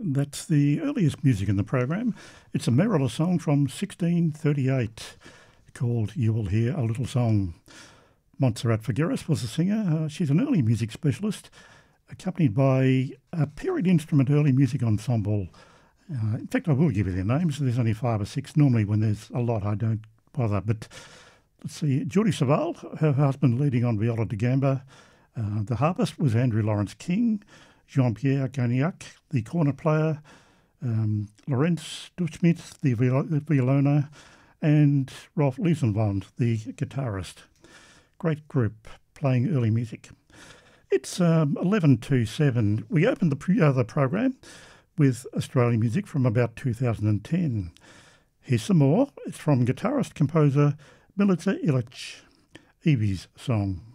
That's the earliest music in the program. It's a Merriller song from 1638 called You Will Hear a Little Song. Montserrat Figueres was the singer. She's an early music specialist, accompanied by a period instrument early music ensemble. In fact, I will give you their names. There's only 5 or 6. Normally when there's a lot, I don't bother. But let's see. Geordie Saval, her husband leading on viola da gamba. The harpist was Andrew Lawrence King. Jean-Pierre Gagnac, the cornet player. Lorenz Duschmidt, the violona. And Rolf Liesenwand, the guitarist. Great group playing early music. It's 11 to 7. We opened the program with Australian music from about 2010. Here's some more. It's from guitarist-composer Milica Ilic, Evie's song.